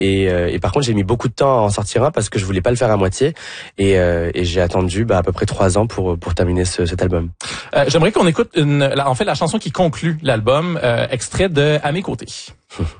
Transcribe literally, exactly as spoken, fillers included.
Et, euh, et par contre, j'ai mis beaucoup de temps à en sortir un parce que je voulais pas le faire à moitié. Et, euh, et j'ai attendu bah, à peu près trois ans pour pour terminer ce, cet album. Euh, j'aimerais qu'on écoute une, en fait la chanson qui conclut l'album, euh, extrait de À mes côtés.